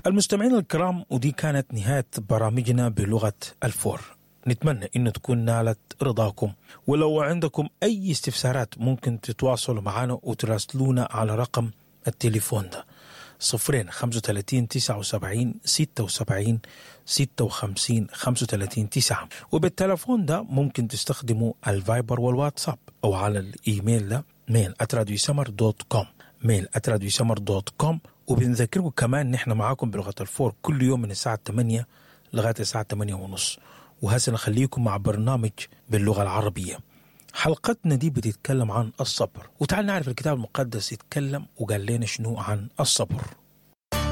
المستمعين الكرام، ودي كانت نهاية برامجنا بلغة الفور. نتمنى إن تكون نالت رضاكم، ولو عندكم أي استفسارات ممكن تتواصلوا معنا وتراسلونا على رقم التليفون ده 035-79-76-56-35 وبالتليفون ده ممكن تستخدموا الفايبر والواتساب أو على الإيميل ده mail@radiosamar.com mail@radiosamar.com. وبنذكركم كمان نحن معاكم بلغة الفور كل يوم من الساعة 8 لغاية الساعة 8:30، وهسه نخليكم مع برنامج باللغة العربية. حلقتنا دي بتتكلم عن الصبر، وتعال نعرف الكتاب المقدس يتكلم وقال لنا شنو عن الصبر.